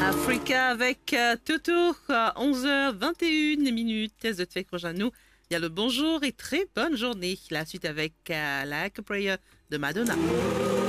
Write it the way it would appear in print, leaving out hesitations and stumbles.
Africa avec Toto, 11h21 minutes. Test de Tfek nous. Il y a le bonjour et très bonne journée. La suite avec Like a Prayer de Madonna.